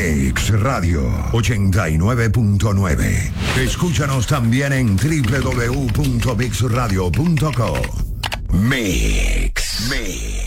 Mix Radio 89.9. Escúchanos también en www.mixradio.co. Mix.